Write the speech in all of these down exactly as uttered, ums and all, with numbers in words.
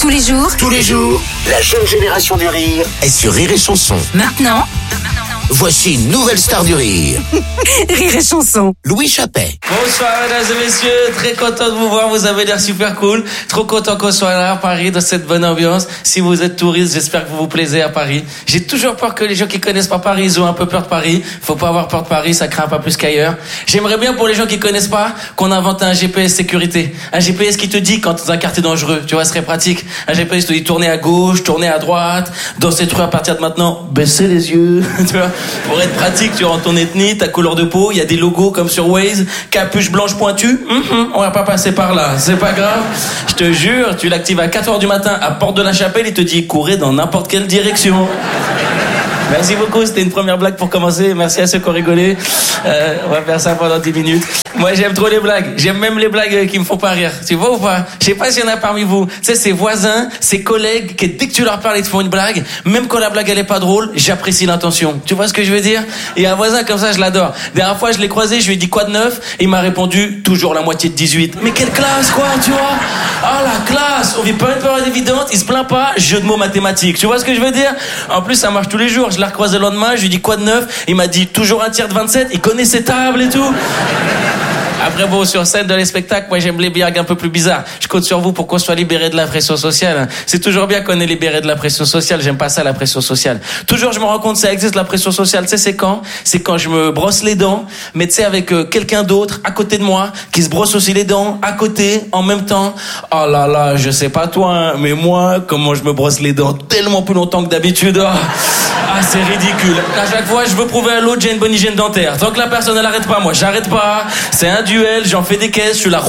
Tous les jours. Tous les jours, la jeune génération du rire est sur Rire et Chanson. Maintenant, Voici une nouvelle star du rire. Rire et Chanson. Louis Chappet. Bonsoir mesdames et messieurs, très content de vous voir, vous avez l'air super cool. Trop content qu'on soit là à Paris dans cette bonne ambiance. Si vous êtes touriste, j'espère que vous vous plaisez à Paris. J'ai toujours peur que les gens qui connaissent pas Paris, ils ont un peu peur de Paris. Faut pas avoir peur de Paris, ça craint pas plus qu'ailleurs. J'aimerais bien pour les gens qui connaissent pas qu'on invente un G P S sécurité. Un G P S qui te dit quand dans un quartier dangereux, tu vois, ce serait pratique. Un G P S te dit tournez à gauche, tournez à droite, dans cette rue à partir de maintenant, baissez les yeux, tu vois. Pour être pratique, tu rentres ton ethnie, ta couleur de peau, il y a des logos comme sur Waze, capuche blanche pointue, mm-hmm, on va pas passer par là, c'est pas grave. Je te jure, tu l'actives à quatre heures du matin à Porte de la Chapelle, il te dit courez dans n'importe quelle direction. Merci beaucoup, c'était une première blague pour commencer. Merci à ceux qui ont rigolé. Euh, on va faire ça pendant dix minutes. Moi, j'aime trop les blagues. J'aime même les blagues qui me font pas rire. Tu vois ou pas? Je sais pas s'il y en a parmi vous. Tu sais, ces voisins, ces collègues, qui dès que tu leur parles, ils te font une blague. Même quand la blague, elle est pas drôle, j'apprécie l'intention. Tu vois ce que je veux dire? Il y a un voisin comme ça, je l'adore. Dernière fois, je l'ai croisé, je lui ai dit quoi de neuf? Il m'a répondu, toujours la moitié de dix-huit. Mais quelle classe, quoi, tu vois? Ah, la classe! On vit pas une période évidente, il se plaint pas, jeu de mots mathématiques. Tu vois ce que je veux dire? En plus, ça marche tous les jours. Je l'ai recroisé le lendemain, je lui ai dit quoi de neuf? Il m'a dit toujours un tiers de vingt-sept, il connaît ses tables et tout. Après, bon, sur scène de les spectacles, moi j'aime les blagues un peu plus bizarres. Je compte sur vous pour qu'on soit libéré de la pression sociale. C'est toujours bien qu'on est libéré de la pression sociale. J'aime pas ça, la pression sociale. Toujours, je me rends compte que ça existe, la pression sociale. Tu sais, c'est quand? C'est quand je me brosse les dents, mais tu sais, avec euh, quelqu'un d'autre à côté de moi, qui se brosse aussi les dents, à côté, en même temps. Oh là là, je sais pas toi, hein, mais moi, comment je me brosse les dents tellement plus longtemps que d'habitude. Oh. Ah, c'est ridicule. À chaque fois, je veux prouver à l'autre, j'ai une bonne hygiène dentaire. Tant que la personne, elle arrête pas, moi, j'arrête pas. C'est un duel, j'en fais des caisses, je suis là.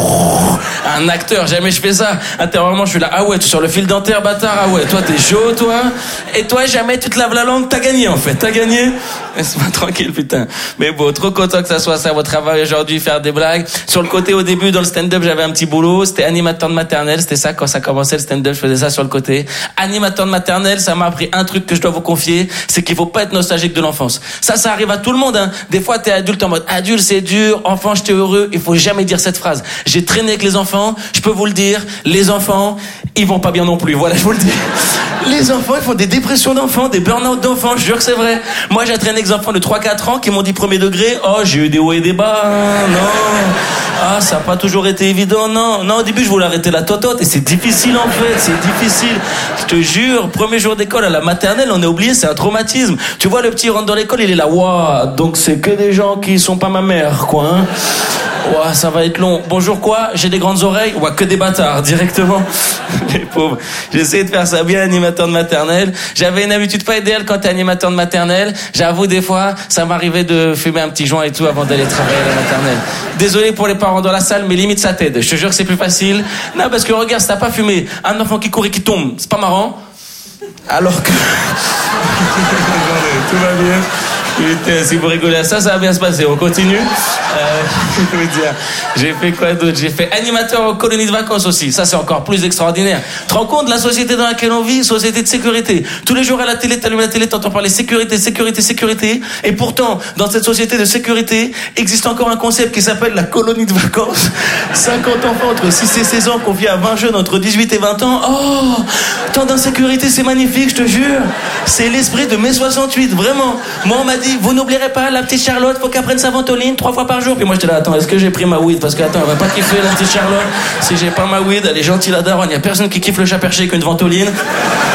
Un acteur, jamais je fais ça. Intérieurement, je suis là. Ah ouais, tu es sur le fil dentaire, bâtard. Ah ouais, toi, t'es chaud, toi. Et toi, jamais tu te laves la langue, t'as gagné, en fait. T'as gagné. Laisse-moi tranquille, putain. Mais bon, trop content que ça soit ça, votre travail aujourd'hui, faire des blagues. Sur le côté, au début, dans le stand-up, j'avais un petit boulot. C'était animateur de maternelle. C'était ça, quand ça commençait, le stand-up, je faisais ça sur le côté. Animateur de maternelle, ça m'a appris un truc que je dois vous confier. C'est qu'il faut pas être nostalgique de l'enfance. Ça, ça arrive à tout le monde, hein. Des fois, t'es adulte en mode, adulte, c'est dur. Enfant, j'étais heureux. Il faut jamais dire cette phrase. J'ai traîné avec les enfants. Je peux vous le dire. Les enfants, ils vont pas bien non plus. Voilà, je vous le dis. Les enfants, ils font des dépressions d'enfants, des burn-out d'enfants. Je jure que c'est vrai. Moi, j'ai traîné avec des enfants de trois quatre ans qui m'ont dit premier degré. Oh, j'ai eu des hauts et des bas. Non. Ah, ça a pas toujours été évident. Non. Non, au début, je voulais arrêter la totote. Et c'est difficile, en fait. C'est difficile. Je te jure, premier jour d'école à la maternelle, on est oublié, c'est un traumatisme. Tu vois, le petit rentre dans l'école, il est là. Waouh, donc c'est que des gens qui sont pas ma mère, quoi, hein. Ouah, ça va être long. Bonjour quoi? J'ai des grandes oreilles? Ouah, que des bâtards, directement. Les pauvres. J'ai essayé de faire ça bien, animateur de maternelle. J'avais une habitude pas idéale quand t'es animateur de maternelle. J'avoue, des fois, ça m'arrivait de fumer un petit joint et tout avant d'aller travailler à la maternelle. Désolé pour les parents dans la salle, mais limite ça t'aide. Je te jure que c'est plus facile. Non, parce que regarde, si t'as pas fumé, un enfant qui court et qui tombe, c'est pas marrant. Alors que... Tout va bien. Putain, si vous rigolez à ça, ça va bien se passer. On continue. Euh, je vais vous dire, j'ai fait quoi d'autre? J'ai fait animateur en colonie de vacances aussi. Ça, c'est encore plus extraordinaire. Tu te rends compte de la société dans laquelle on vit? Société de sécurité. Tous les jours à la télé, t'allumes la télé, t'entends parler sécurité, sécurité, sécurité. Et pourtant, dans cette société de sécurité, existe encore un concept qui s'appelle la colonie de vacances. cinquante enfants entre six et seize ans confiés à vingt jeunes entre dix-huit et vingt ans. Oh, tant d'insécurité, c'est magnifique, je te jure. C'est l'esprit de mai soixante-huit, vraiment. Moi, on m'a dit, vous n'oublierez pas la petite Charlotte, faut qu'elle prenne sa ventoline trois fois par jour. Puis moi j'étais là, attends, est-ce que j'ai pris ma weed? Parce que attends, elle va pas kiffer la petite Charlotte si j'ai pas ma weed. Elle est gentille la daronne, y a personne qui kiffe le chat perché qu'une ventoline.